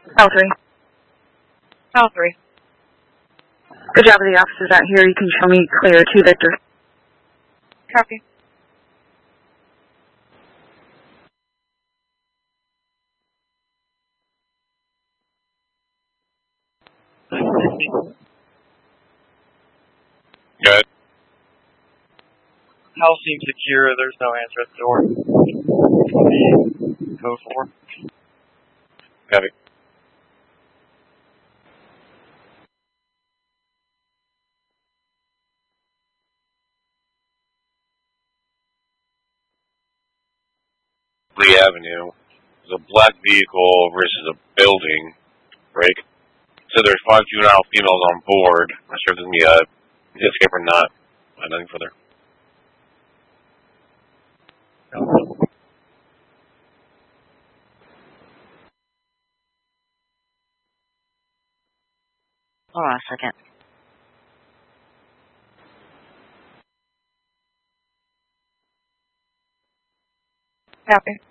L3. L3. Good job with the officers out here. You can show me clear to Victor. Copy. Good. House seems secure. There's no answer at the door. Code 4. Copy. Lee Avenue. There's a black vehicle versus a building break. So there's 5 juvenile females on board. I'm not sure if there's going to be a escape or not. Nothing further. Hold on a second. Copy.